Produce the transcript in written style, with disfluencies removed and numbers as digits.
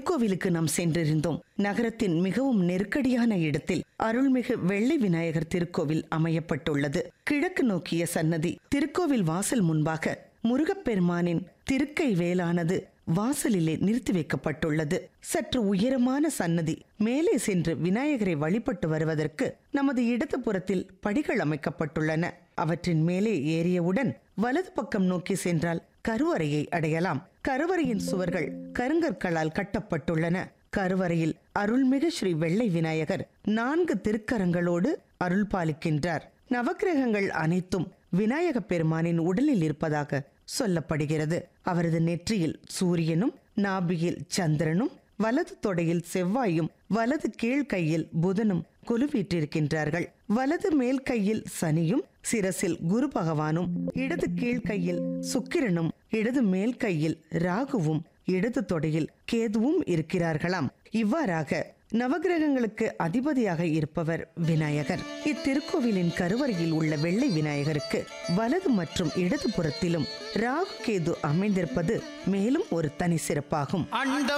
திருக்கோவிலுக்கு நாம் சென்றிருந்தோம். நகரத்தின் மிகவும் நெருக்கடியான இடத்தில் அருள்மிகு வெள்ளை விநாயகர் திருக்கோவில் அமையப்பட்டுள்ளது. கிழக்கு நோக்கிய சன்னதி. திருக்கோவில் வாசல் முன்பாக முருகப்பெருமானின் திருக்கை வேலானது வாசலிலே நிறுத்தி வைக்கப்பட்டுள்ளது. சற்று உயரமான சன்னதி. மேலே சென்று விநாயகரை வழிபட்டு வருவதற்கு நமது இடது புறத்தில் படிகள் அமைக்கப்பட்டுள்ளன. அவற்றின் மேலே ஏறியவுடன் வலது பக்கம் நோக்கி சென்றால் கருவறையை அடையலாம். கருவறையின் சுவர்கள் கருங்கற்களால் கட்டப்பட்டுள்ளன. கருவறையில் அருள்மிகு ஸ்ரீ வெள்ளை விநாயகர் 4 திருக்கரங்களோடு அருள் பாலிக்கின்றார். நவக்கிரகங்கள் அனைத்தும் விநாயக பெருமானின் உடலில் இருப்பதாக சொல்லப்படுகிறது. அவரது நெற்றியில் சூரியனும், நாபியில் சந்திரனும், வலது தொடையில் செவ்வாயும், வலது கீழ் கையில் புதனும் கொலுவீற்றிருக்கின்றார்கள். வலது மேல் கையில் சனியும், சிரசில் குரு பகவானும், இடது கீழ் கையில் சுக்கிரனும், இடது மேல் கையில் ராகுவும், இடது தொடையில் கேதுவும் இருக்கிறார்களாம். இவ்வாறாக நவகிரகங்களுக்கு அதிபதியாக இருப்பவர் விநாயகர். இத்திருக்கோவிலின் கருவறையில் உள்ள வெள்ளை விநாயகருக்கு வலது மற்றும் இடது புறத்திலும் ராகு கேது அமைந்திருப்பது மேலும் ஒரு தனி சிறப்பாகும்.